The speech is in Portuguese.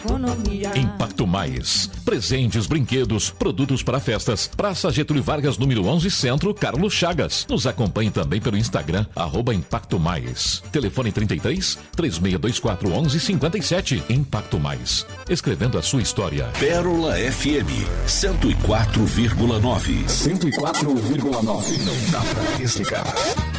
Impacto Mais. Presentes, brinquedos, produtos para festas. Praça Getúlio Vargas, número 11, Centro, Carlos Chagas. Nos acompanhe também pelo Instagram, @Impacto Mais. Telefone 33 3624 1157. Impacto Mais. Escrevendo a sua história. Pérola FM 104,9. 104,9. Não dá pra desligar.